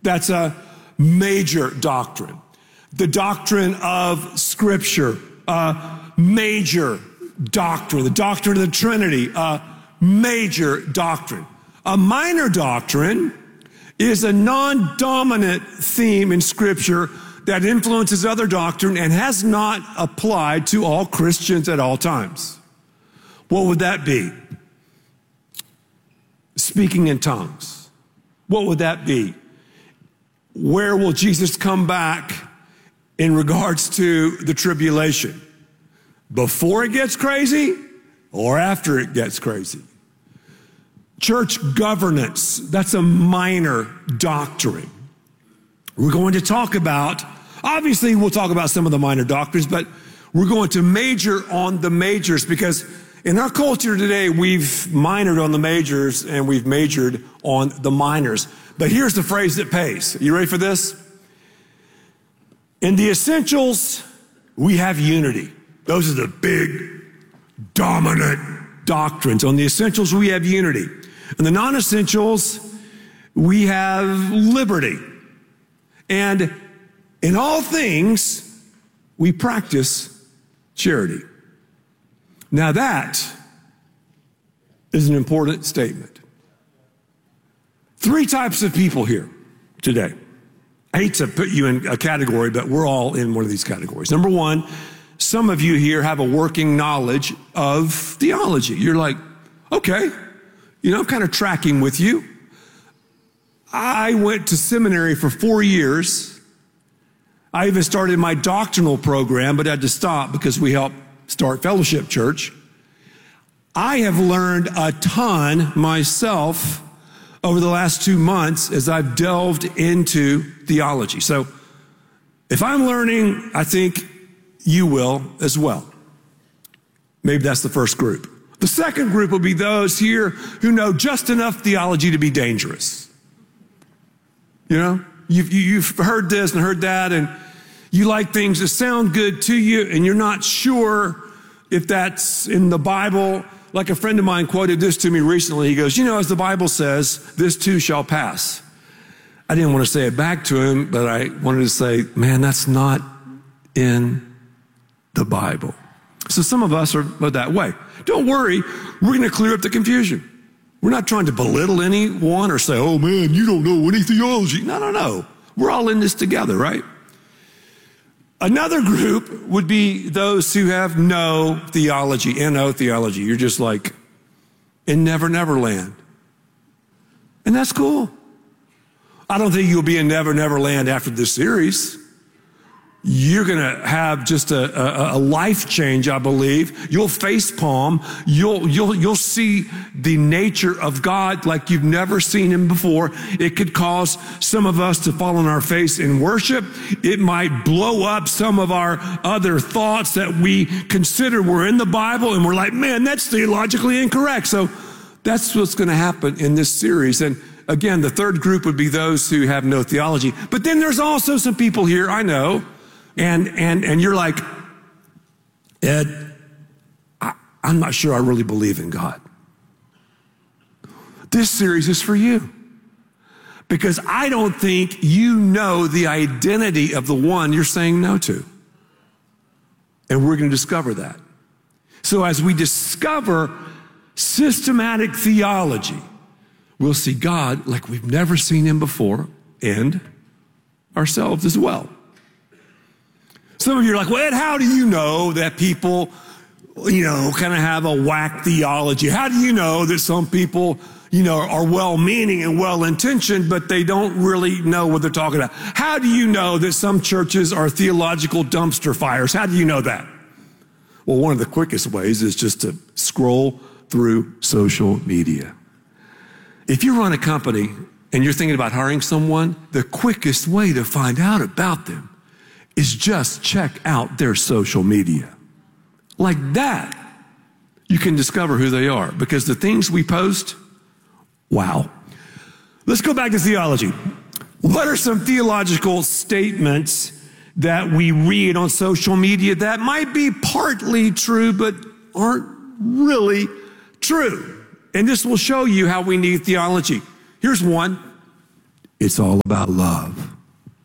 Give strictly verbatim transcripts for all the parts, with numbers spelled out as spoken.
That's a major doctrine. The doctrine of Scripture, a major doctrine. The doctrine of the Trinity, a major doctrine. A minor doctrine is a non-dominant theme in Scripture that influences other doctrine and has not applied to all Christians at all times. What would that be? Speaking in tongues. What would that be? Where will Jesus come back in regards to the tribulation? Before it gets crazy or after it gets crazy? Church governance, that's a minor doctrine. We're going to talk about, obviously we'll talk about some of the minor doctrines, but we're going to major on the majors because in our culture today, we've minored on the majors and we've majored on the minors. But here's the phrase that pays. You ready for this? In the essentials, we have unity. Those are the big, dominant doctrines. On the essentials, we have unity. In the non-essentials, we have liberty. And in all things, we practice charity. Now that is an important statement. Three types of people here today. I hate to put you in a category, but we're all in one of these categories. Number one, some of you here have a working knowledge of theology. You're like, okay, you know, I'm kind of tracking with you. I went to seminary for four years. I even started my doctrinal program, but had to stop because we helped start Fellowship Church. I have learned a ton myself over the last two months as I've delved into theology. So if I'm learning, I think you will as well. Maybe that's the first group. The second group will be those here who know just enough theology to be dangerous. You know, you've, you've heard this and heard that, and you like things that sound good to you, and you're not sure if that's in the Bible. Like a friend of mine quoted this to me recently. He goes, you know, as the Bible says, this too shall pass. I didn't want to say it back to him, but I wanted to say, man, that's not in the Bible. So some of us are that way. Don't worry, we're going to clear up the confusion. We're not trying to belittle anyone or say, oh man, you don't know any theology. No, no, no. We're all in this together, right? Another group would be those who have no theology, N O theology. You're just like in Never Never Land. And that's cool. I don't think you'll be in Never Never Land after this series. You're going to have just a, a, a life change, I believe. You'll face palm. You'll, you'll, you'll see the nature of God like you've never seen him before. It could cause some of us to fall on our face in worship. It might blow up some of our other thoughts that we consider were in the Bible. And we're like, man, that's theologically incorrect. So that's what's going to happen in this series. And again, the third group would be those who have no theology. But then there's also some people here, I know, And, and, and you're like, Ed, I, I'm not sure I really believe in God. This series is for you because I don't think you know the identity of the one you're saying no to. And we're going to discover that. So as we discover systematic theology, we'll see God like we've never seen him before and ourselves as well. Some of you are like, well, Ed, how do you know that people, you know, kind of have a whack theology? How do you know that some people, you know, are well-meaning and well-intentioned, but they don't really know what they're talking about? How do you know that some churches are theological dumpster fires? How do you know that? Well, one of the quickest ways is just to scroll through social media. If you run a company and you're thinking about hiring someone, the quickest way to find out about them is just check out their social media. Like that, you can discover who they are because the things we post, wow. Let's go back to theology. What are some theological statements that we read on social media that might be partly true but aren't really true? And this will show you how we need theology. Here's one. It's all about love.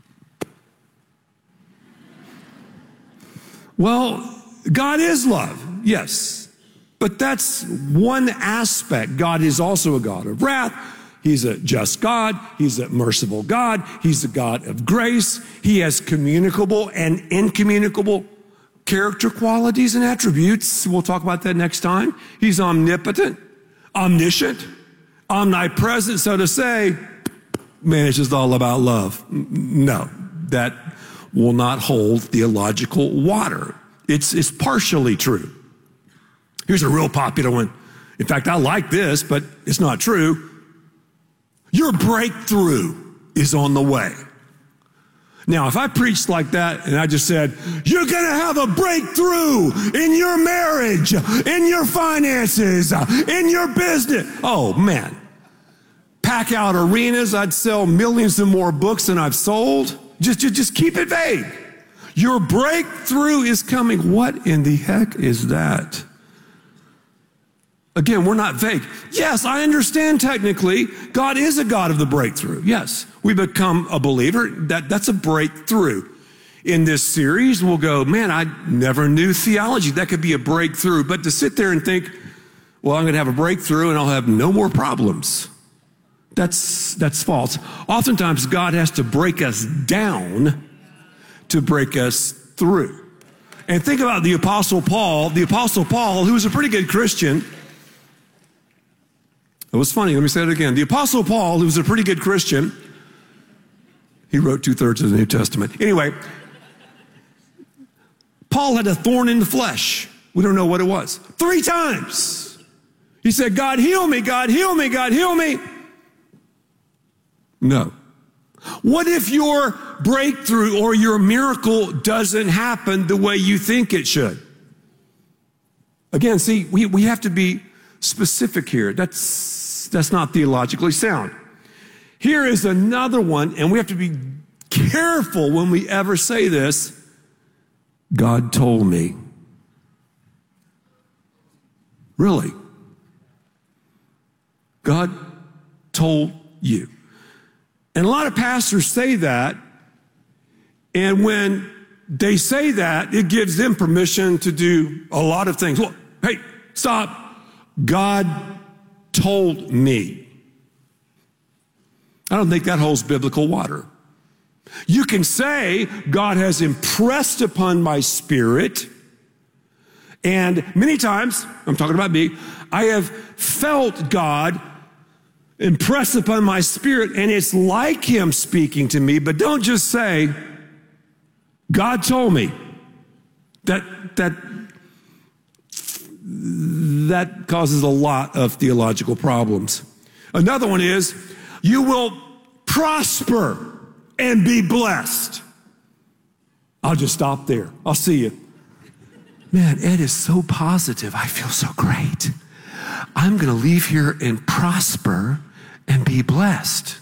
Well, God is love, yes. But that's one aspect. God is also a God of wrath. He's a just God. He's a merciful God. He's a God of grace. He has communicable and incommunicable character qualities and attributes. We'll talk about that next time. He's omnipotent, omniscient, omnipresent. So to say, man, it's just all about love. No, that will not hold theological water. It's, it's partially true. Here's a real popular one. In fact, I like this, but it's not true. Your breakthrough is on the way. Now, if I preached like that and I just said, you're going to have a breakthrough in your marriage, in your finances, in your business. Oh, man. Pack out arenas. I'd sell millions and more books than I've sold. Just, just, just keep it vague. Your breakthrough is coming. What in the heck is that? Again, we're not vague. Yes, I understand technically God is a God of the breakthrough. Yes, we become a believer. That, that's a breakthrough. In this series, we'll go, man, I never knew theology. That could be a breakthrough. But to sit there and think, well, I'm going to have a breakthrough and I'll have no more problems. That's, that's false. Oftentimes, God has to break us down to break us through. And think about the Apostle Paul. The Apostle Paul, who was a pretty good Christian. It was funny. Let me say it again. The Apostle Paul, who was a pretty good Christian, he wrote two-thirds of the New Testament. Anyway, Paul had a thorn in the flesh. We don't know what it was. Three times. He said, God, heal me, God, heal me, God, heal me. No. What if your breakthrough or your miracle doesn't happen the way you think it should? Again, see, we, we have to be specific here. That's, that's not theologically sound. Here is another one, and we have to be careful when we ever say this. God told me. Really? God told you. And a lot of pastors say that, and when they say that, it gives them permission to do a lot of things. Look, hey, stop. God told me. I don't think that holds biblical water. You can say, God has impressed upon my spirit, and many times, I'm talking about me, I have felt God impress upon my spirit, and it's like him speaking to me, but don't just say, God told me. That, that, that causes a lot of theological problems. Another one is, you will prosper and be blessed. I'll just stop there. I'll see you. Man, Ed is so positive. I feel so great. I'm going to leave here and prosper and be blessed.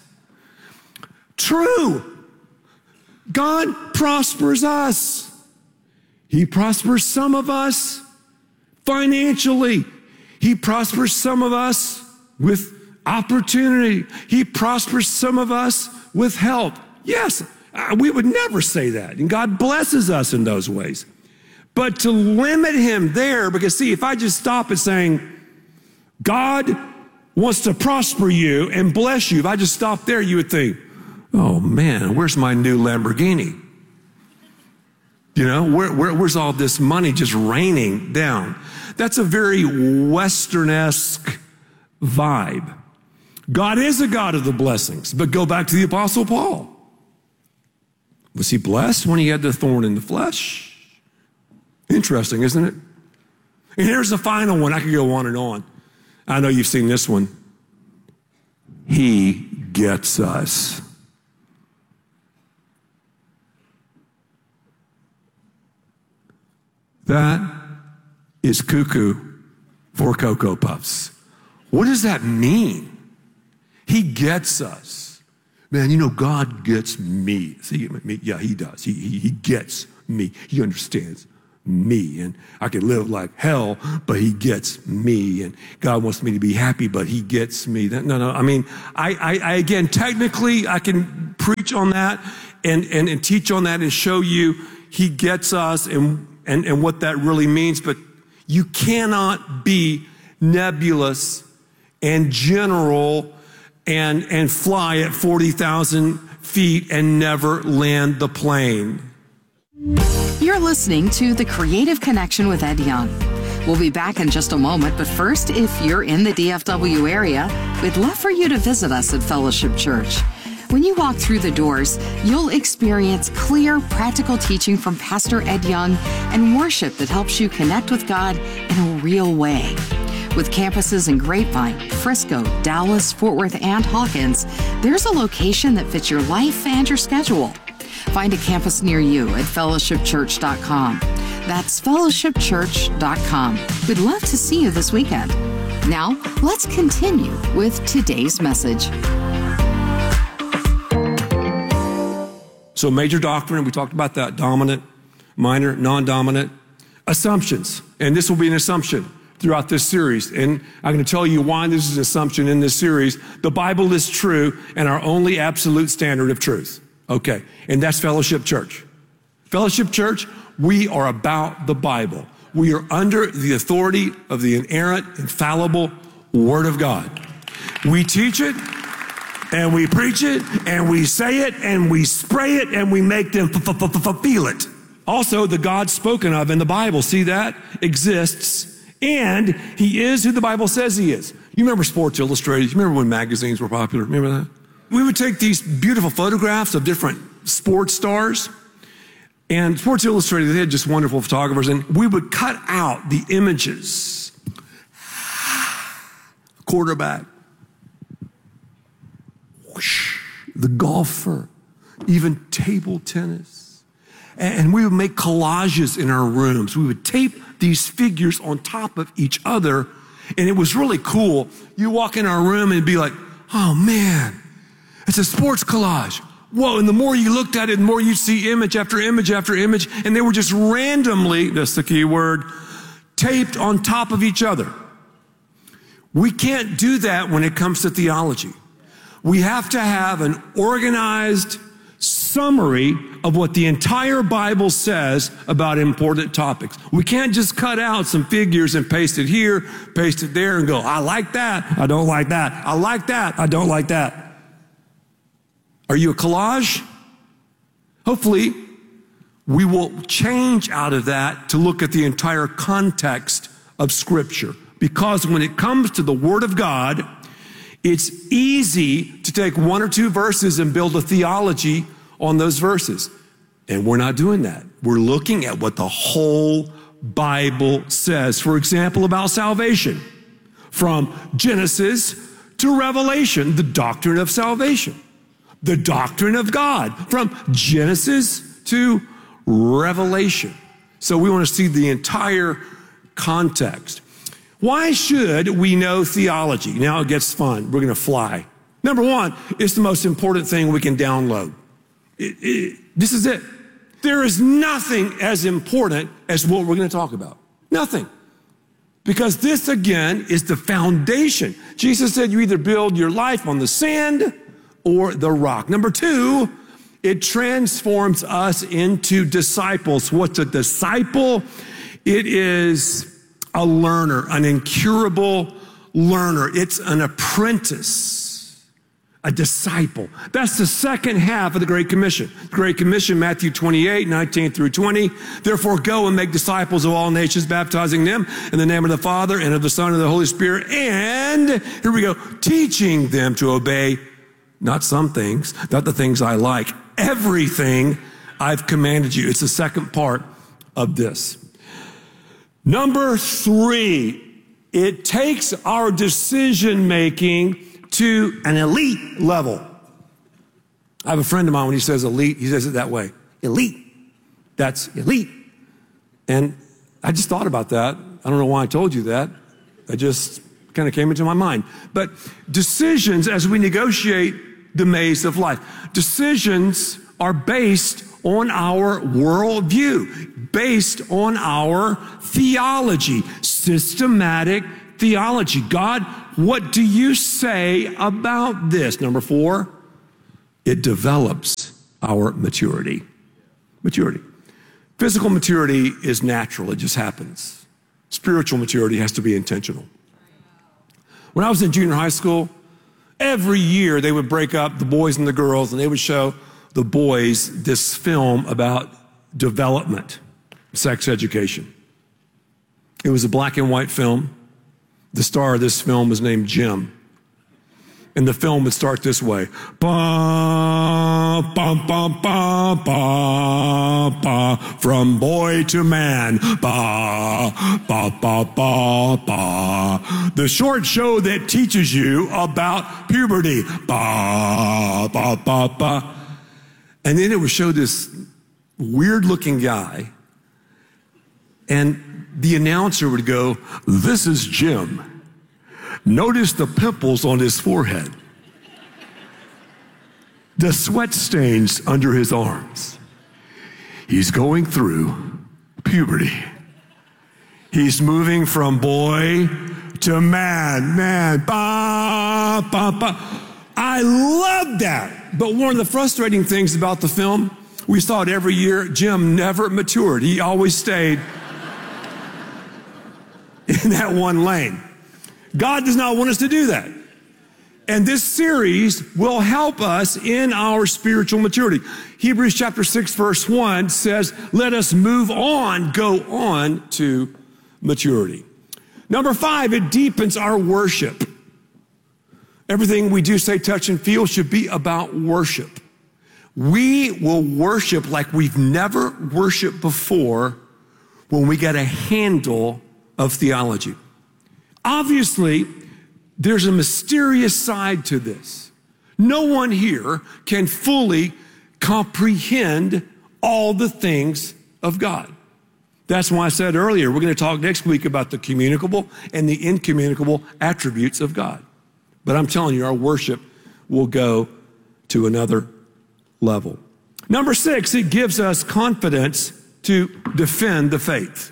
True. God prospers us. He prospers some of us financially. He prospers some of us with opportunity. He prospers some of us with health. Yes, we would never say that. And God blesses us in those ways. But to limit him there, because see, if I just stop at saying, God wants to prosper you and bless you, if I just stop there, you would think, oh man, where's my new Lamborghini? You know, where, where, where's all this money just raining down? That's a very Western-esque vibe. God is a God of the blessings, but go back to the Apostle Paul. Was he blessed when he had the thorn in the flesh? Interesting, isn't it? And here's the final one. I could go on and on. I know you've seen this one. He gets us. That is cuckoo for Cocoa Puffs. What does that mean? He gets us. Man, you know, God gets me. See, me? Yeah, he does. He, he, he gets me. He understands me. And I could live like hell, but he gets me. And God wants me to be happy, but he gets me. That, no, no, I mean, I, I, I, again, technically I can preach on that and, and, and teach on that and show you he gets us and, and, and what that really means. But you cannot be nebulous and general and, and fly at forty thousand feet and never land the plane. You're listening to The Creative Connection with Ed Young. We'll be back in just a moment, but first, if you're in the D F W area, we'd love for you to visit us at Fellowship Church. When you walk through the doors, you'll experience clear, practical teaching from Pastor Ed Young and worship that helps you connect with God in a real way. With campuses in Grapevine, Frisco, Dallas, Fort Worth, and Hawkins, there's a location that fits your life and your schedule. Find a campus near you at fellowship church dot com. That's fellowship church dot com. We'd love to see you this weekend. Now, let's continue with today's message. So major doctrine, we talked about that, dominant, minor, non-dominant, assumptions. And this will be an assumption throughout this series. And I'm going to tell you why this is an assumption in this series. The Bible is true and our only absolute standard of truth. Okay, and that's Fellowship Church. Fellowship Church, we are about the Bible. We are under the authority of the inerrant, infallible Word of God. We teach it, and we preach it, and we say it, and we spray it, and we make them feel it. Also, the God spoken of in the Bible, see that? Exists, and he is who the Bible says he is. You remember Sports Illustrated? You remember when magazines were popular? Remember that? We would take these beautiful photographs of different sports stars, and Sports Illustrated, they had just wonderful photographers, and we would cut out the images. Quarterback, whoosh, the golfer, even table tennis. And we would make collages in our rooms. We would tape these figures on top of each other, and it was really cool. You walk in our room and it'd be like, oh man, it's a sports collage. Whoa, and the more you looked at it, the more you'd see image after image after image, and they were just randomly, that's the key word, taped on top of each other. We can't do that when it comes to theology. We have to have an organized summary of what the entire Bible says about important topics. We can't just cut out some figures and paste it here, paste it there, and go, I like that, I don't like that, I like that, I don't like that. Are you a collage? Hopefully, we will change out of that to look at the entire context of Scripture. Because when it comes to the Word of God, it's easy to take one or two verses and build a theology on those verses. And we're not doing that. We're looking at what the whole Bible says. For example, about salvation. From Genesis to Revelation, the doctrine of salvation. The doctrine of God, from Genesis to Revelation. So we want to see the entire context. Why should we know theology? Now it gets fun. We're going to fly. Number one, it's the most important thing we can download. It, it, this is it. There is nothing as important as what we're going to talk about. Nothing. Because this, again, is the foundation. Jesus said you either build your life on the sand or the rock. Number two, it transforms us into disciples. What's a disciple? It is a learner, an incurable learner. It's an apprentice, a disciple. That's the second half of the Great Commission. The Great Commission, Matthew twenty-eight, nineteen through twenty. Therefore, go and make disciples of all nations, baptizing them in the name of the Father and of the Son and of the Holy Spirit. And, here we go, teaching them to obey not some things, not the things I like, everything I've commanded you. It's the second part of this. Number three, it takes our decision making to an elite level. I have a friend of mine, when he says elite, he says it that way. Elite. That's elite. And I just thought about that. I don't know why I told you that. I just kind of came into my mind. But decisions, as we negotiate the maze of life, decisions are based on our worldview, based on our theology, systematic theology. God, what do you say about this? Number four, it develops our maturity. Maturity. Physical maturity is natural. It just happens. Spiritual maturity has to be intentional. When I was in junior high school, every year they would break up the boys and the girls, and they would show the boys this film about development, sex education. It was a black and white film. The star of this film was named Jim. And the film would start this way. Ba, ba, ba, ba, ba, ba, from boy to man. Ba, ba, ba, ba, ba. The short show that teaches you about puberty. Ba, ba, ba, ba. And then it would show this weird-looking guy, and the announcer would go, "This is Jim. Notice the pimples on his forehead, the sweat stains under his arms. He's going through puberty. He's moving from boy to man, man, ba, ba, ba." I love that. But one of the frustrating things about the film, we saw it every year, Jim never matured. He always stayed in that one lane. God does not want us to do that. And this series will help us in our spiritual maturity. Hebrews chapter six, verse one says, let us move on, go on to maturity. Number five, it deepens our worship. Everything we do, say, touch, and feel should be about worship. We will worship like we've never worshiped before when we get a handle of theology. Obviously, there's a mysterious side to this. No one here can fully comprehend all the things of God. That's why I said earlier, we're going to talk next week about the communicable and the incommunicable attributes of God. But I'm telling you, our worship will go to another level. Number six, it gives us confidence to defend the faith.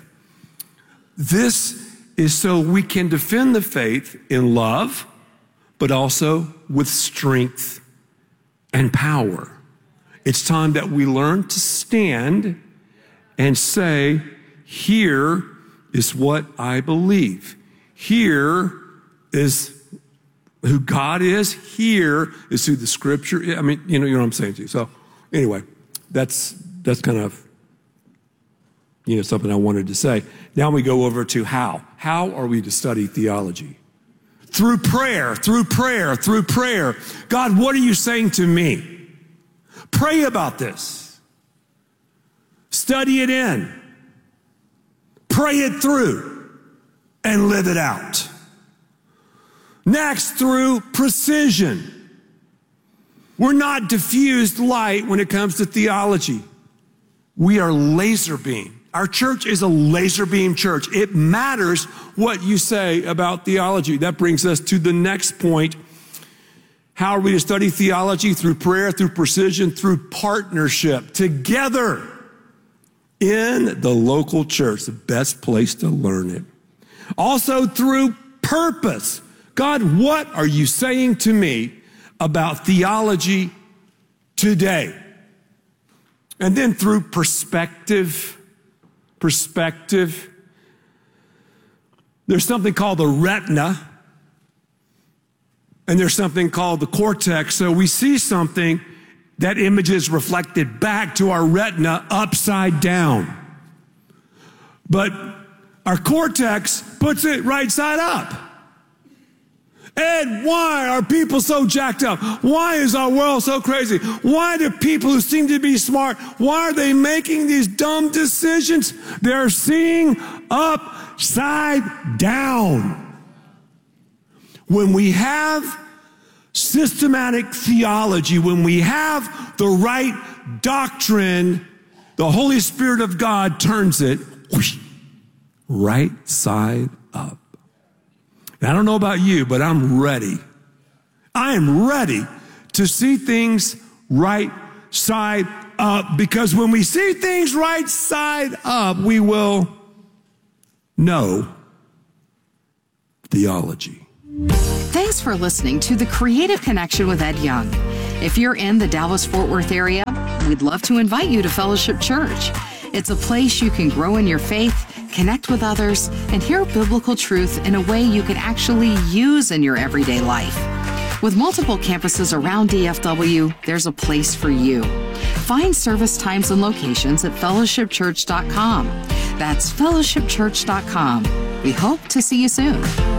This is so we can defend the faith in love, but also with strength and power. It's time that we learn to stand and say, here is what I believe. Here is who God is. Here is who the scripture is. I mean, you know, you know what I'm saying to you. So anyway, that's, that's kind of, you know, something I wanted to say. Now we go over to how. How are we to study theology? Through prayer, through prayer, through prayer. God, what are you saying to me? Pray about this. Study it in. Pray it through and live it out. Next, through precision. We're not diffused light when it comes to theology. We are laser beam. Our church is a laser beam church. It matters what you say about theology. That brings us to the next point. How are we to study theology? Through prayer, through precision, through partnership, together in the local church, the best place to learn it. Also through purpose. God, what are you saying to me about theology today? And then through perspective, perspective. There's something called the retina, and there's something called the cortex. So we see something, that image is reflected back to our retina upside down. But our cortex puts it right side up. And why are people so jacked up? Why is our world so crazy? Why do people who seem to be smart, why are they making these dumb decisions? They're seeing upside down. When we have systematic theology, when we have the right doctrine, the Holy Spirit of God turns it whoosh, right side up. I don't know about you, but I'm ready. I am ready to see things right side uh, because when we see things right side up, we will know theology. Thanks for listening to The Creative Connection with Ed Young. If you're in the Dallas-Fort Worth area, we'd love to invite you to Fellowship Church. It's a place you can grow in your faith, connect with others, and hear biblical truth in a way you can actually use in your everyday life. With multiple campuses around D F W, there's a place for you. Find service times and locations at fellowship church dot com. That's fellowship church dot com. We hope to see you soon.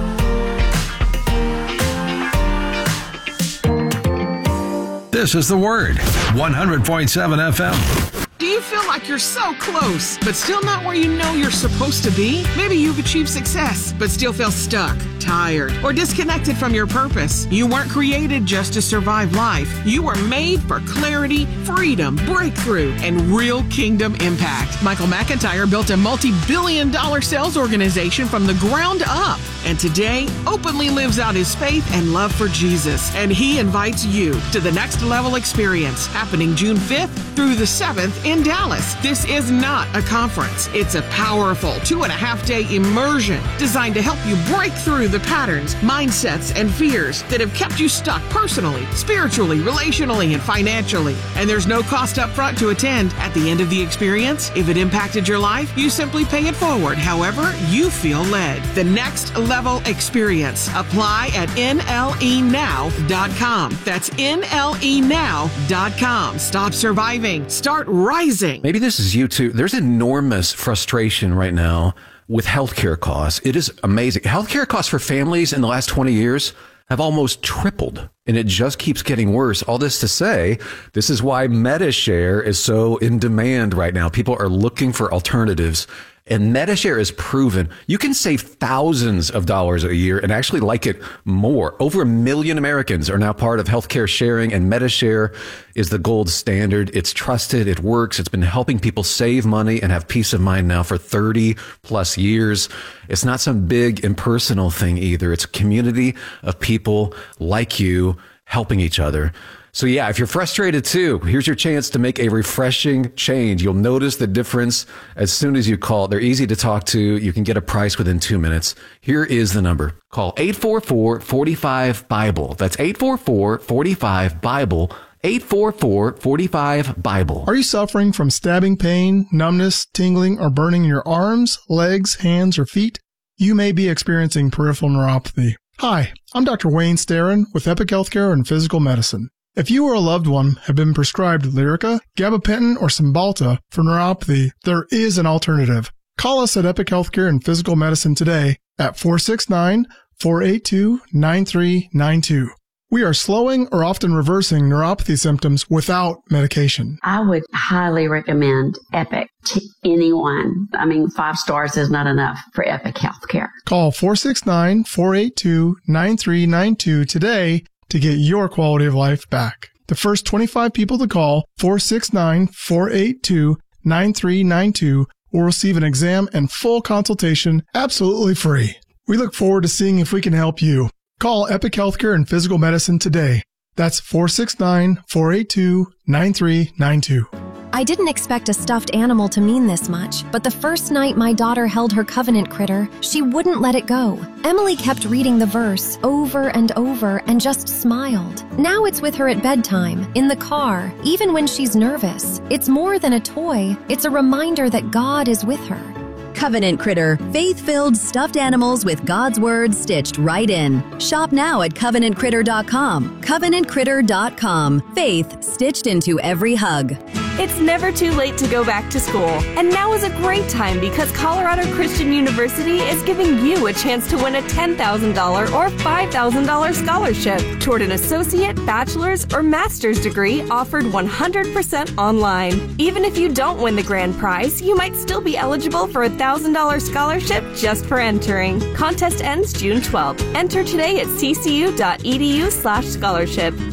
This is The Word, one hundred point seven F M. Do you feel like you're so close, but still not where you know you're supposed to be? Maybe you've achieved success, but still feel stuck, tired, or disconnected from your purpose. You weren't created just to survive life. You were made for clarity, freedom, breakthrough, and real kingdom impact. Michael McIntyre built a multi-billion dollar sales organization from the ground up, and today openly lives out his faith and love for Jesus. And he invites you to the Next Level Experience, happening June fifth through the seventh in Dallas. This is not a conference. It's a powerful two and a half day immersion designed to help you break through the patterns, mindsets, and fears that have kept you stuck personally, spiritually, relationally, and financially. And there's no cost up front to attend. At the end of the experience, if it impacted your life, you simply pay it forward however you feel led. The Next Level Experience. Apply at N L E now dot com. That's N L E now dot com. Stop surviving. Start rising. Maybe this is you too. There's enormous frustration right now with healthcare costs. It is amazing. Healthcare costs for families in the last twenty years have almost tripled, and it just keeps getting worse. All this to say, this is why MediShare is so in demand right now. People are looking for alternatives. And MediShare is proven you can save thousands of dollars a year and actually like it more. Over a million Americans are now part of healthcare sharing, and MediShare is the gold standard. It's trusted. It works. It's been helping people save money and have peace of mind now for thirty plus years. It's not some big impersonal thing either. It's a community of people like you helping each other. So yeah, if you're frustrated too, here's your chance to make a refreshing change. You'll notice the difference as soon as you call. They're easy to talk to. You can get a price within two minutes. Here is the number. Call eight four four, four five, BIBLE. That's eight four four, four five, BIBLE. eight four four, four five, BIBLE. Are you suffering from stabbing pain, numbness, tingling, or burning in your arms, legs, hands, or feet? You may be experiencing peripheral neuropathy. Hi, I'm Doctor Wayne Starron with Epic Healthcare and Physical Medicine. If you or a loved one have been prescribed Lyrica, gabapentin, or Cymbalta for neuropathy, there is an alternative. Call us at Epic Healthcare and Physical Medicine today at four six nine, four eight two, nine three nine two. We are slowing or often reversing neuropathy symptoms without medication. I would highly recommend Epic to anyone. I mean, five stars is not enough for Epic Healthcare. Call four six nine, four eight two, nine three nine two today to get your quality of life back. The first twenty-five people to call four six nine, four eight two, nine three nine two will receive an exam and full consultation absolutely free. We look forward to seeing if we can help you. Call Epic Healthcare and Physical Medicine today. That's four six nine, four eight two, nine three nine two. I didn't expect a stuffed animal to mean this much, but the first night my daughter held her covenant critter, she wouldn't let it go. Emily kept reading the verse over and over and just smiled. Now it's with her at bedtime, in the car, even when she's nervous. It's more than a toy. It's a reminder that God is with her. Covenant Critter, faith-filled stuffed animals with God's Word stitched right in. Shop now at covenant critter dot com. covenant critter dot com. Faith stitched into every hug. It's never too late to go back to school, and now is a great time because Colorado Christian University is giving you a chance to win a ten thousand dollars or five thousand dollars scholarship toward an associate, bachelor's, or master's degree offered one hundred percent online. Even if you don't win the grand prize, you might still be eligible for a one thousand dollars scholarship just for entering. Contest ends June twelfth. Enter today at ccu dot edu slash scholarship.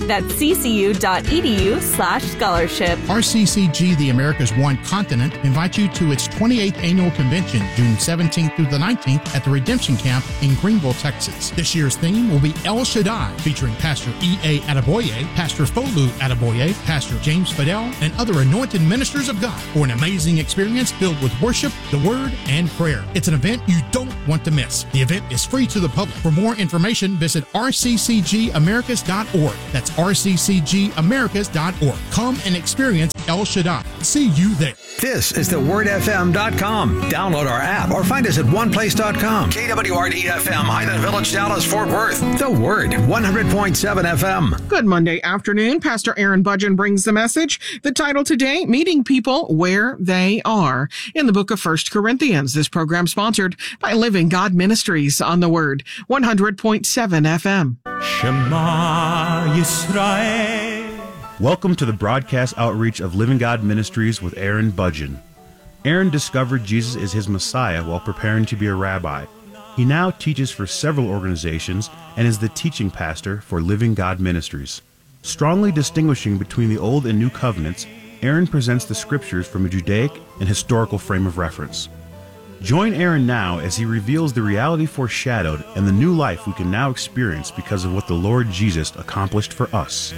That's ccu.edu slash scholarship. R C C G, the America's One Continent, invites you to its twenty-eighth annual convention, June seventeenth through the nineteenth at the Redemption Camp in Greenville, Texas. This year's theme will be El Shaddai, featuring Pastor E A. Adeboye, Pastor Folu Adeboye, Pastor James Fidel, and other anointed ministers of God for an amazing experience filled with worship, the Word, and prayer. It's an event you don't want to miss. The event is free to the public. For more information, visit r c c g americas dot org. That's r c c g americas dot org. Come and experience El Shaddai. See you there. This is the word f m dot com. Download our app or find us at one place dot com. K W R D F M, Highland Village, Dallas, Fort Worth. The Word, one hundred point seven F M. Good Monday afternoon. Pastor Aaron Budgen brings the message. The title today, Meeting People Where They Are. In the book of First Corinthians, this program sponsored by Living God Ministries on the Word, one hundred point seven F M. Shema Yisrael. Welcome to the broadcast outreach of Living God Ministries with Aaron Budgen. Aaron discovered Jesus is his Messiah while preparing to be a rabbi. He now teaches for several organizations and is the teaching pastor for Living God Ministries. Strongly distinguishing between the Old and New Covenants, Aaron presents the scriptures from a Judaic and historical frame of reference. Join Aaron now as he reveals the reality foreshadowed and the new life we can now experience because of what the Lord Jesus accomplished for us.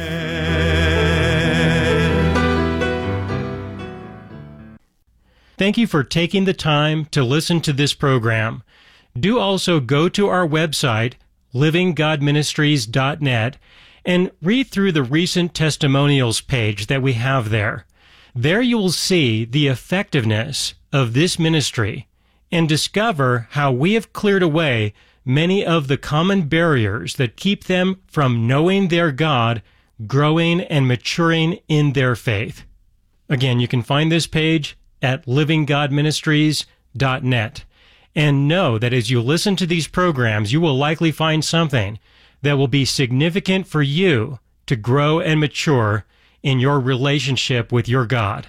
Thank you for taking the time to listen to this program. Do also go to our website, living god ministries dot net, and read through the recent testimonials page that we have there. There you will see the effectiveness of this ministry and discover how we have cleared away many of the common barriers that keep them from knowing their God, growing and maturing in their faith. Again, you can find this page at living god ministries dot net. And know that as you listen to these programs, you will likely find something that will be significant for you to grow and mature in your relationship with your God.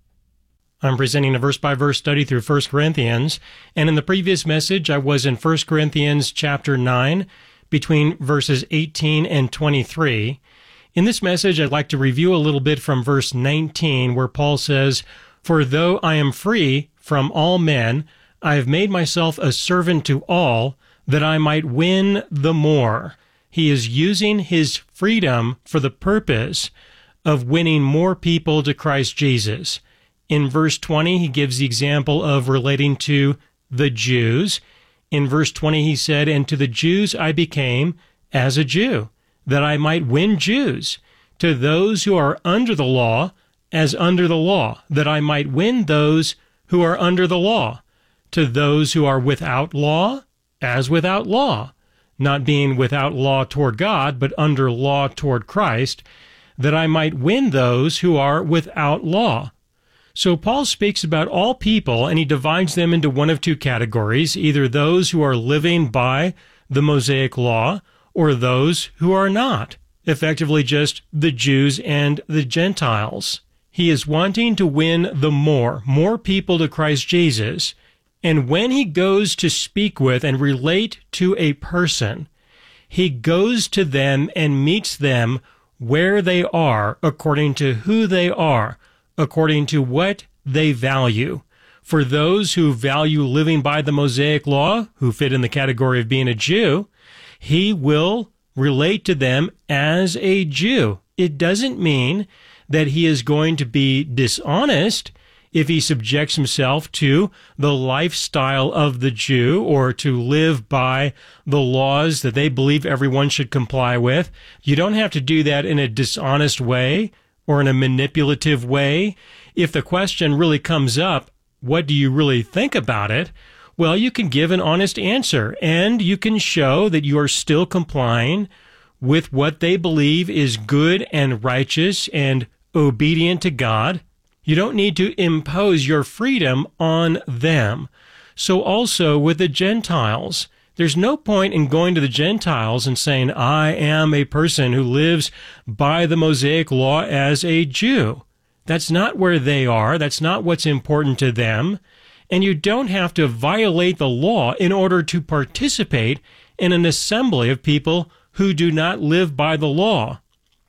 I'm presenting a verse-by-verse study through First Corinthians, and in the previous message, I was in First Corinthians chapter nine, between verses eighteen and twenty-three. In this message, I'd like to review a little bit from verse nineteen, where Paul says, "For though I am free from all men, I have made myself a servant to all, that I might win the more." He is using his freedom for the purpose of winning more people to Christ Jesus. In verse twenty, he gives the example of relating to the Jews. In verse twenty, he said, "And to the Jews I became as a Jew, that I might win Jews. To those who are under the law, as under the law, that I might win those who are under the law. To those who are without law, as without law, not being without law toward God, but under law toward Christ, that I might win those who are without law." So Paul speaks about all people, and he divides them into one of two categories, either those who are living by the Mosaic law, or those who are not, effectively just the Jews and the Gentiles. He is wanting to win the more, more people to Christ Jesus. And when he goes to speak with and relate to a person, he goes to them and meets them where they are, according to who they are, according to what they value. For those who value living by the Mosaic law, who fit in the category of being a Jew, he will relate to them as a Jew. It doesn't mean that he is going to be dishonest if he subjects himself to the lifestyle of the Jew or to live by the laws that they believe everyone should comply with. You don't have to do that in a dishonest way or in a manipulative way. If the question really comes up, what do you really think about it? Well, you can give an honest answer, and you can show that you are still complying with what they believe is good and righteous and obedient to God. You don't need to impose your freedom on them. So also with the Gentiles, there's no point in going to the Gentiles and saying, I am a person who lives by the Mosaic law as a Jew. That's not where they are. That's not what's important to them. And you don't have to violate the law in order to participate in an assembly of people who do not live by the law.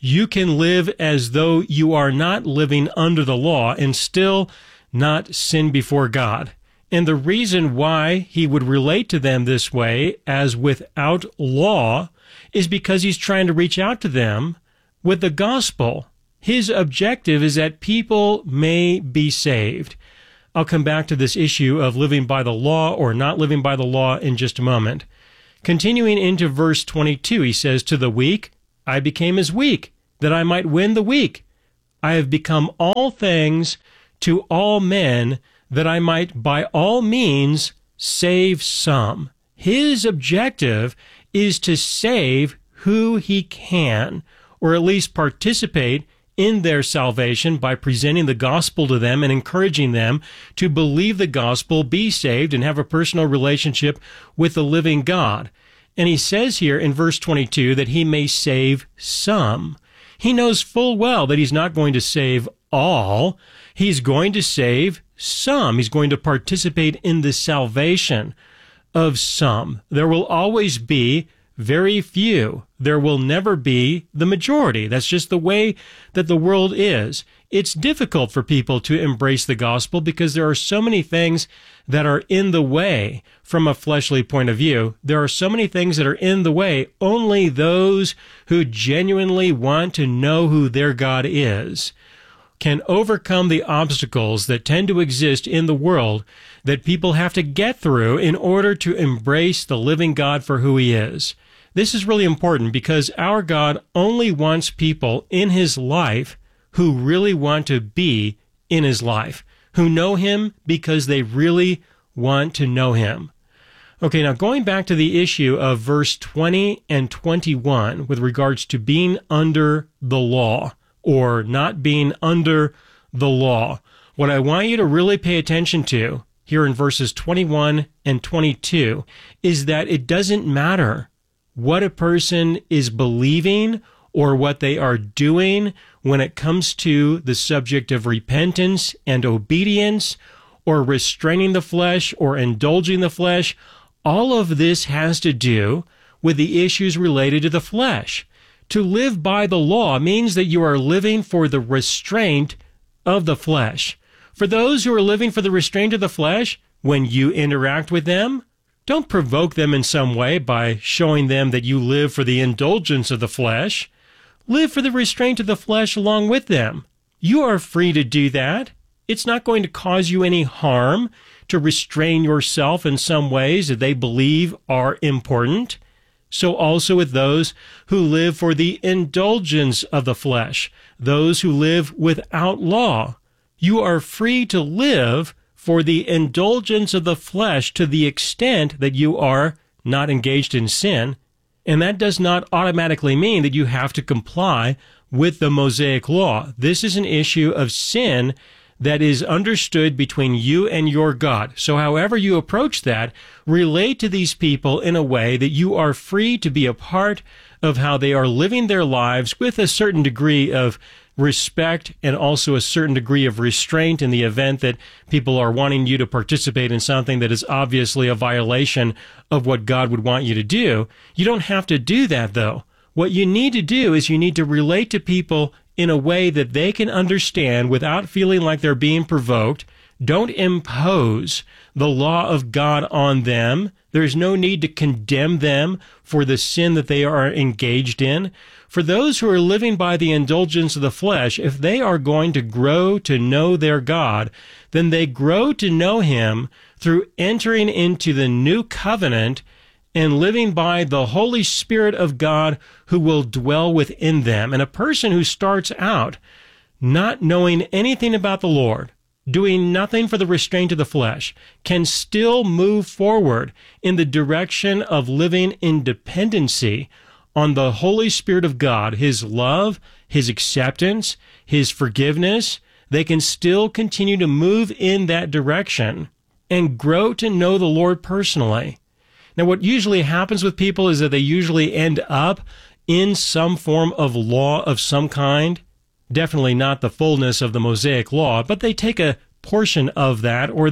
you can live as though you are not living under the law and still not sin before God. And the reason why he would relate to them this way, as without law, is because he's trying to reach out to them with the gospel. His objective is that people may be saved. I'll come back to this issue of living by the law or not living by the law in just a moment. Continuing into verse twenty-two, he says, "To the weak, I became as weak, that I might win the weak. I have become all things to all men, that I might by all means save some." His objective is to save who he can, or at least participate in their salvation by presenting the gospel to them and encouraging them to believe the gospel, be saved, and have a personal relationship with the living God. And he says here in verse twenty-two that he may save some. He knows full well that he's not going to save all. He's going to save some. He's going to participate in the salvation of some. There will always be very few. There will never be the majority. That's just the way that the world is. It's difficult for people to embrace the gospel because there are so many things that are in the way from a fleshly point of view. There are so many things that are in the way. Only those who genuinely want to know who their God is can overcome the obstacles that tend to exist in the world that people have to get through in order to embrace the living God for who he is. This is really important because our God only wants people in his life who really want to be in his life, who know him because they really want to know him. Okay, now going back to the issue of verse twenty and twenty-one with regards to being under the law or not being under the law, what I want you to really pay attention to here in verses twenty-one and twenty-two is that it doesn't matter what a person is believing or what they are doing when it comes to the subject of repentance and obedience or restraining the flesh or indulging the flesh. All of this has to do with the issues related to the flesh. To live by the law means that you are living for the restraint of the flesh. For those who are living for the restraint of the flesh, when you interact with them, don't provoke them in some way by showing them that you live for the indulgence of the flesh. Live for the restraint of the flesh along with them. You are free to do that. It's not going to cause you any harm to restrain yourself in some ways that they believe are important. So also with those who live for the indulgence of the flesh, those who live without law. You are free to live for the indulgence of the flesh to the extent that you are not engaged in sin. And that does not automatically mean that you have to comply with the Mosaic law. This is an issue of sin that is understood between you and your God. So however you approach that, relate to these people in a way that you are free to be a part of how they are living their lives with a certain degree of respect and also a certain degree of restraint in the event that people are wanting you to participate in something that is obviously a violation of what God would want you to do. You don't have to do that, though. What you need to do is you need to relate to people in a way that they can understand without feeling like they're being provoked. Don't impose the law of God on them. There's no need to condemn them for the sin that they are engaged in. For those who are living by the indulgence of the flesh, if they are going to grow to know their God, then they grow to know him through entering into the new covenant and living by the Holy Spirit of God who will dwell within them. And a person who starts out not knowing anything about the Lord, doing nothing for the restraint of the flesh, can still move forward in the direction of living in dependency on the Holy Spirit of God, his love, his acceptance, his forgiveness. They can still continue to move in that direction and grow to know the Lord personally. Now, what usually happens with people is that they usually end up in some form of law of some kind. Definitely not the fullness of the Mosaic law, but they take a portion of that, or they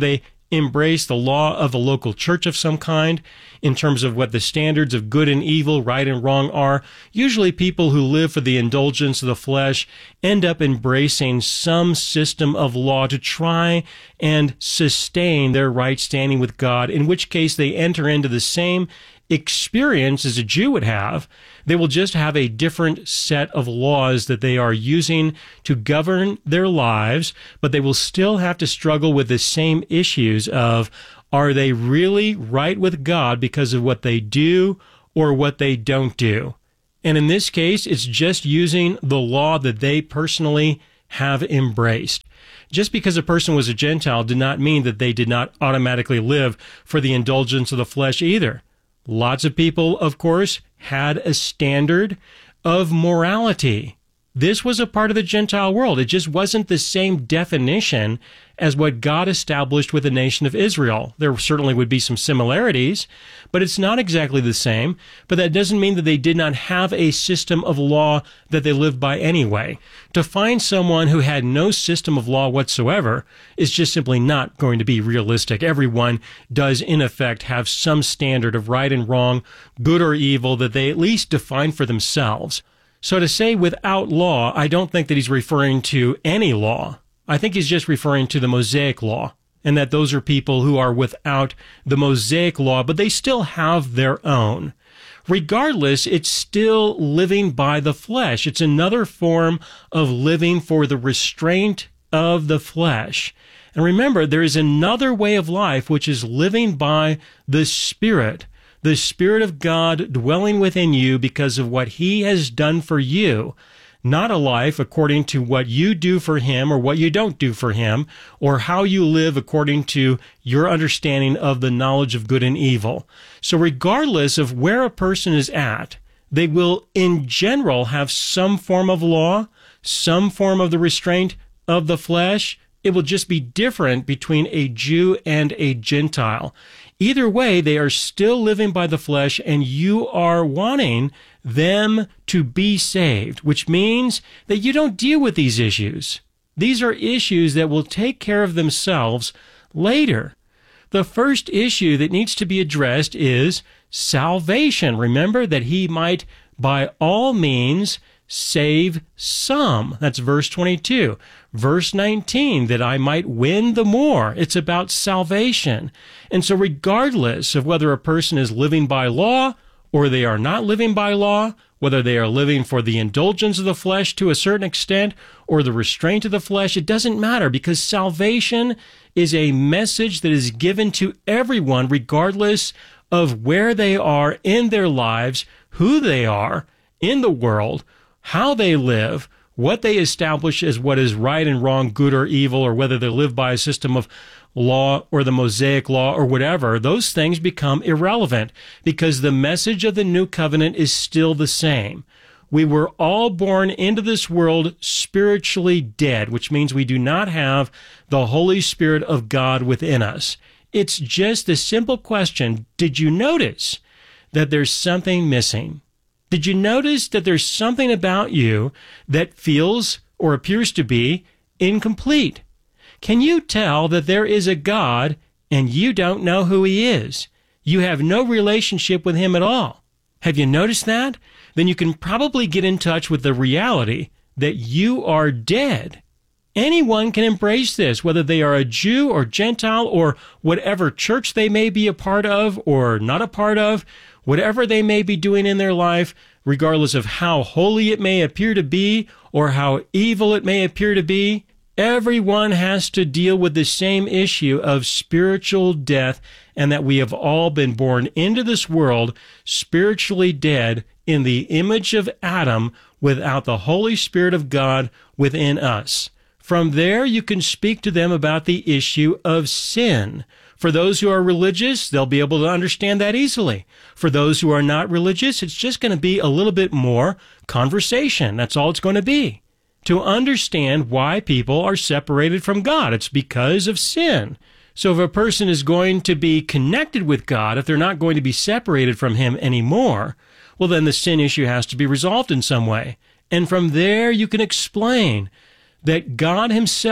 embrace the law of a local church of some kind in terms of what the standards of good and evil, right and wrong are. Usually people who live for the indulgence of the flesh end up embracing some system of law to try and sustain their right standing with God, in which case they enter into the same experience as a Jew would have. They will just have a different set of laws that they are using to govern their lives, but they will still have to struggle with the same issues of, are they really right with God because of what they do or what they don't do? And in this case, it's just using the law that they personally have embraced. Just because a person was a Gentile did not mean that they did not automatically live for the indulgence of the flesh either. Lots of people, of course, had a standard of morality. This was a part of the Gentile world. It just wasn't the same definition as what God established with the nation of Israel. There certainly would be some similarities, but it's not exactly the same. But that doesn't mean that they did not have a system of law that they lived by anyway. To find someone who had no system of law whatsoever is just simply not going to be realistic. Everyone does, in effect, have some standard of right and wrong, good or evil, that they at least define for themselves. So to say without law, I don't think that he's referring to any law. I think he's just referring to the Mosaic law, and that those are people who are without the Mosaic law, but they still have their own. Regardless, it's still living by the flesh. It's another form of living for the restraint of the flesh. And remember, there is another way of life, which is living by the Spirit. The Spirit of God dwelling within you because of what He has done for you, not a life according to what you do for Him or what you don't do for Him, or how you live according to your understanding of the knowledge of good and evil. So regardless of where a person is at, they will in general have some form of law, some form of the restraint of the flesh. It will just be different between a Jew and a Gentile. Either way, they are still living by the flesh, and you are wanting them to be saved, which means that you don't deal with these issues. These are issues that will take care of themselves later. The first issue that needs to be addressed is salvation. Remember that He might, by all means, save some. That's verse twenty-two. Verse nineteen, that I might win the more. It's about salvation. And so regardless of whether a person is living by law or they are not living by law, whether they are living for the indulgence of the flesh to a certain extent or the restraint of the flesh, it doesn't matter, because salvation is a message that is given to everyone regardless of where they are in their lives, who they are in the world, how they live, what they establish as what is right and wrong, good or evil, or whether they live by a system of law or the Mosaic law or whatever. Those things become irrelevant because the message of the new covenant is still the same. We were all born into this world spiritually dead, which means we do not have the Holy Spirit of God within us. It's just a simple question. Did you notice that there's something missing? Did you notice that there's something about you that feels or appears to be incomplete? Can you tell that there is a God and you don't know who He is? You have no relationship with Him at all. Have you noticed that? Then you can probably get in touch with the reality that you are dead. Anyone can embrace this, whether they are a Jew or Gentile or whatever church they may be a part of or not a part of. Whatever they may be doing in their life, regardless of how holy it may appear to be or how evil it may appear to be, everyone has to deal with the same issue of spiritual death, and that we have all been born into this world spiritually dead in the image of Adam without the Holy Spirit of God within us. From there, you can speak to them about the issue of sin. For those who are religious, they'll be able to understand that easily. For those who are not religious, it's just going to be a little bit more conversation. That's all it's going to be. To understand why people are separated from God, it's because of sin. So if a person is going to be connected with God, if they're not going to be separated from Him anymore, well, then the sin issue has to be resolved in some way. And from there, you can explain that God Himself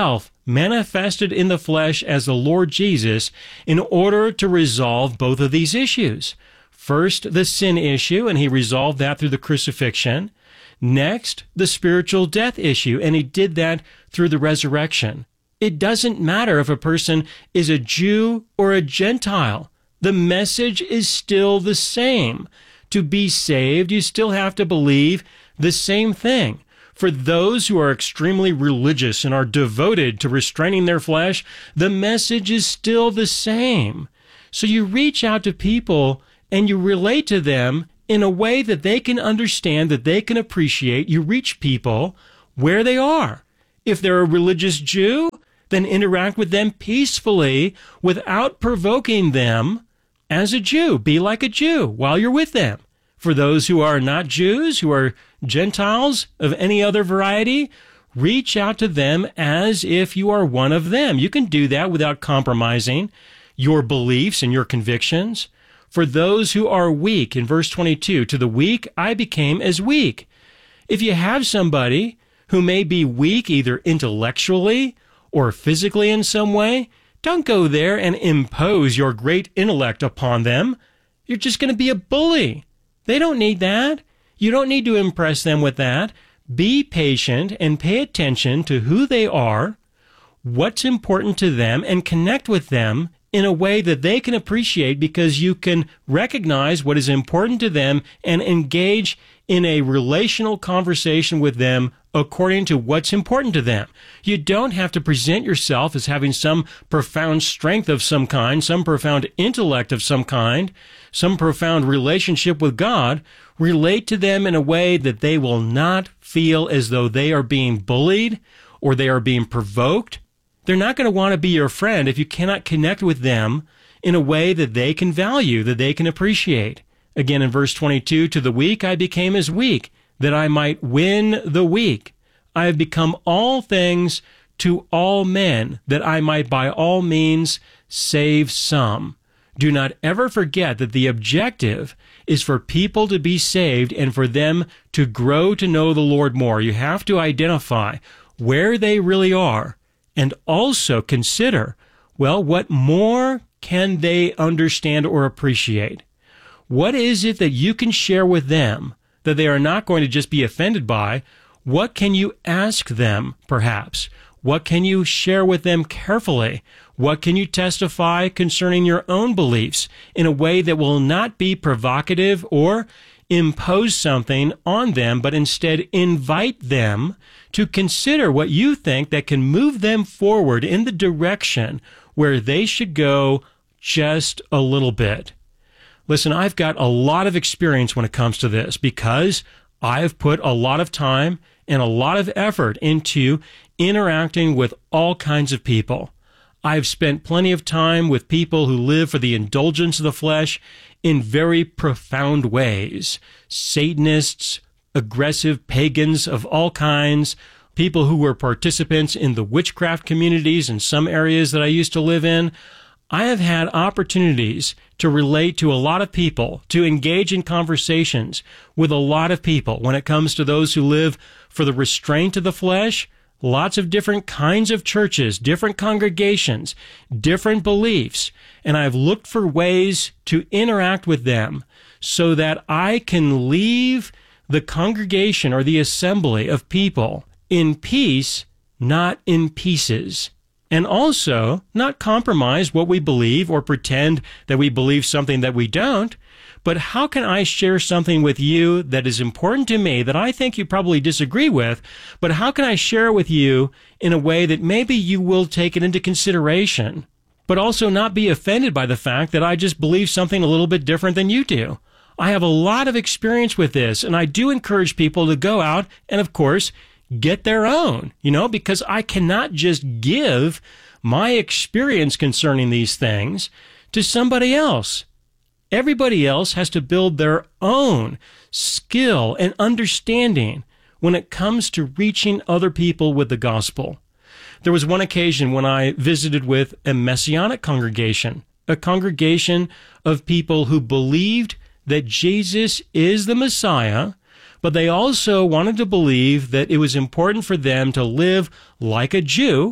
manifested in the flesh as the Lord Jesus in order to resolve both of these issues. First, the sin issue, and he resolved that through the crucifixion. Next, the spiritual death issue, and he did that through the resurrection. It doesn't matter if a person is a Jew or a Gentile. The message is still the same. To be saved, you still have to believe the same thing. For those who are extremely religious and are devoted to restraining their flesh, the message is still the same. So you reach out to people and you relate to them in a way that they can understand, that they can appreciate. You reach people where they are. If they're a religious Jew, then interact with them peacefully without provoking them as a Jew. Be like a Jew while you're with them. For those who are not Jews, who are Gentiles of any other variety, reach out to them as if you are one of them. You can do that without compromising your beliefs and your convictions. For those who are weak, in verse twenty-two, to the weak I became as weak. If you have somebody who may be weak either intellectually or physically in some way, don't go there and impose your great intellect upon them. You're just going to be a bully. They don't need that. You don't need to impress them with that. Be patient and pay attention to who they are, what's important to them, and connect with them in a way that they can appreciate, because you can recognize what is important to them and engage in a relational conversation with them according to what's important to them. You don't have to present yourself as having some profound strength of some kind, some profound intellect of some kind, some profound relationship with God. Relate to them in a way that they will not feel as though they are being bullied or they are being provoked. They're not going to want to be your friend if you cannot connect with them in a way that they can value, that they can appreciate. Again, in verse twenty-two, to the weak I became as weak, that I might win the weak. I have become all things to all men, that I might by all means save some. Do not ever forget that the objective is for people to be saved and for them to grow to know the Lord more. You have to identify where they really are and also consider, well, what more can they understand or appreciate? What is it that you can share with them that they are not going to just be offended by? What can you ask them, perhaps? What can you share with them carefully? What can you testify concerning your own beliefs in a way that will not be provocative or impose something on them, but instead invite them to consider what you think that can move them forward in the direction where they should go just a little bit? Listen, I've got a lot of experience when it comes to this because I've put a lot of time and a lot of effort into interacting with all kinds of people. I've spent plenty of time with people who live for the indulgence of the flesh in very profound ways. Satanists, aggressive pagans of all kinds, people who were participants in the witchcraft communities in some areas that I used to live in. I have had opportunities to relate to a lot of people, to engage in conversations with a lot of people when it comes to those who live for the restraint of the flesh. Lots of different kinds of churches, different congregations, different beliefs. And I've looked for ways to interact with them so that I can leave the congregation or the assembly of people in peace, not in pieces. And also not compromise what we believe or pretend that we believe something that we don't. But how can I share something with you that is important to me that I think you probably disagree with, but how can I share with you in a way that maybe you will take it into consideration, but also not be offended by the fact that I just believe something a little bit different than you do? I have a lot of experience with this, and I do encourage people to go out and, of course, get their own, you know, because I cannot just give my experience concerning these things to somebody else. Everybody else has to build their own skill and understanding when it comes to reaching other people with the gospel. There was one occasion when I visited with a Messianic congregation, a congregation of people who believed that Jesus is the Messiah, but they also wanted to believe that it was important for them to live like a Jew,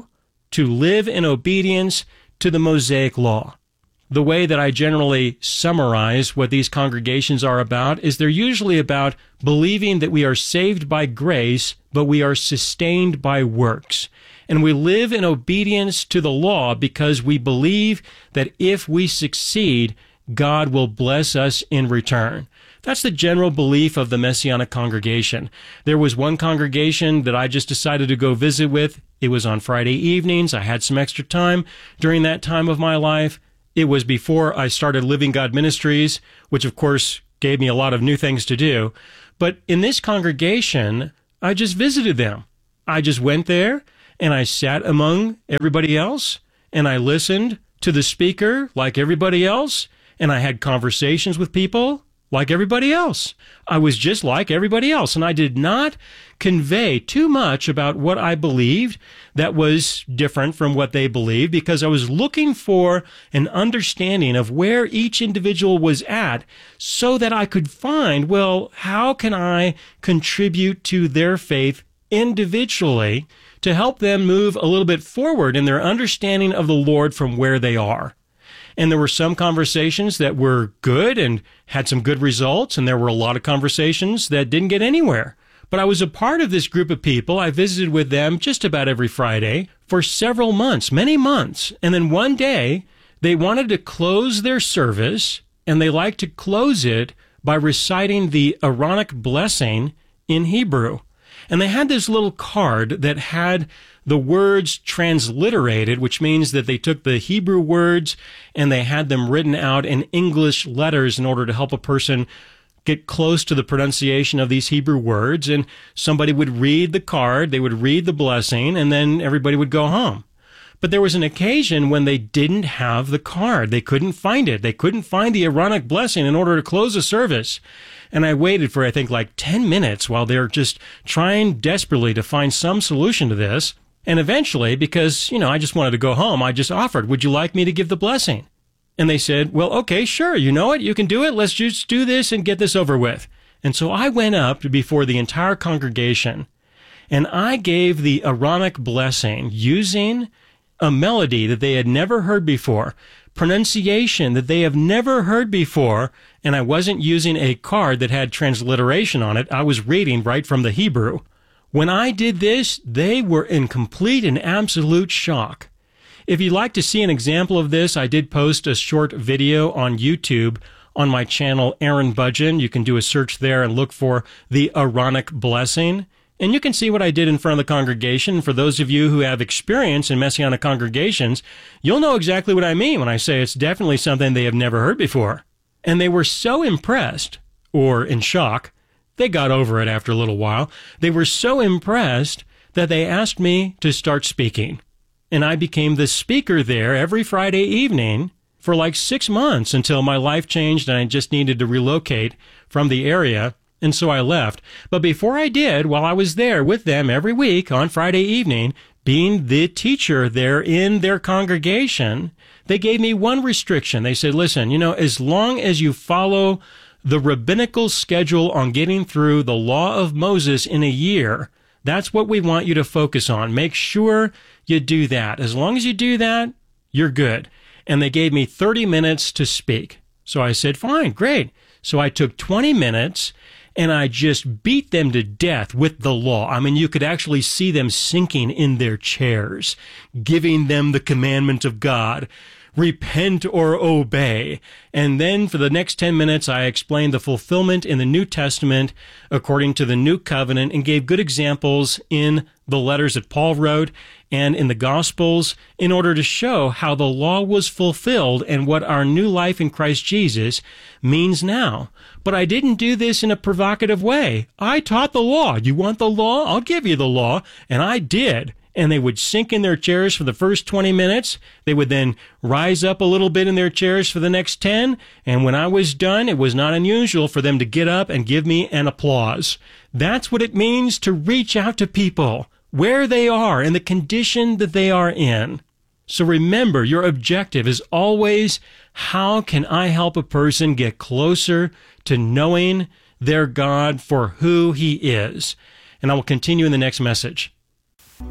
to live in obedience to the Mosaic Law. The way that I generally summarize what these congregations are about is they're usually about believing that we are saved by grace, but we are sustained by works. And we live in obedience to the law because we believe that if we succeed, God will bless us in return. That's the general belief of the Messianic congregation. There was one congregation that I just decided to go visit with. It was on Friday evenings. I had some extra time during that time of my life. It was before I started Living God Ministries, which of course gave me a lot of new things to do. But in this congregation, I just visited them. I just went there and I sat among everybody else and I listened to the speaker like everybody else. And I had conversations with people like everybody else. I was just like everybody else. And I did not convey too much about what I believed that was different from what they believed, because I was looking for an understanding of where each individual was at so that I could find, well, how can I contribute to their faith individually to help them move a little bit forward in their understanding of the Lord from where they are. And there were some conversations that were good and had some good results, and there were a lot of conversations that didn't get anywhere. But I was a part of this group of people. I visited with them just about every Friday for several months, many months. And then one day, they wanted to close their service, and they liked to close it by reciting the Aaronic blessing in Hebrew. And they had this little card that had the words transliterated, which means that they took the Hebrew words and they had them written out in English letters in order to help a person get close to the pronunciation of these Hebrew words. And somebody would read the card, they would read the blessing, and then everybody would go home. But there was an occasion when they didn't have the card. They couldn't find it. They couldn't find the Aaronic blessing in order to close the service. And I waited for, I think, like ten minutes while they're just trying desperately to find some solution to this. And eventually, because, you know, I just wanted to go home, I just offered, would you like me to give the blessing? And they said, well, okay, sure, you know it, you can do it. Let's just do this and get this over with. And so I went up before the entire congregation and I gave the Aaronic blessing using a melody that they had never heard before, pronunciation that they have never heard before, and I wasn't using a card that had transliteration on it. I was reading right from the Hebrew. When I did this, they were in complete and absolute shock. If you'd like to see an example of this, I did post a short video on YouTube on my channel, Aaron Budgen. You can do a search there and look for the Aaronic blessing. And you can see what I did in front of the congregation. For those of you who have experience in Messianic congregations, you'll know exactly what I mean when I say it's definitely something they have never heard before. And they were so impressed, or in shock, they got over it after a little while. They were so impressed that they asked me to start speaking. And I became the speaker there every Friday evening for like six months until my life changed and I just needed to relocate from the area. And so I left. But before I did, while I was there with them every week on Friday evening, being the teacher there in their congregation, they gave me one restriction. They said, listen, you know, as long as you follow the rabbinical schedule on getting through the law of Moses in a year, that's what we want you to focus on. Make sure you do that. As long as you do that, you're good. And they gave me thirty minutes to speak. So I said, fine, great. So I took twenty minutes and I just beat them to death with the law. I mean, you could actually see them sinking in their chairs, giving them the commandment of God. Repent or obey. And then for the next ten minutes, I explained the fulfillment in the New Testament according to the New Covenant and gave good examples in the letters that Paul wrote and in the Gospels in order to show how the law was fulfilled and what our new life in Christ Jesus means now. But I didn't do this in a provocative way. I taught the law. You want the law? I'll give you the law. And I did. And they would sink in their chairs for the first twenty minutes. They would then rise up a little bit in their chairs for the next ten. And when I was done, it was not unusual for them to get up and give me an applause. That's what it means to reach out to people where they are and the condition that they are in. So remember, your objective is always, how can I help a person get closer to knowing their God for who he is? And I will continue in the next message.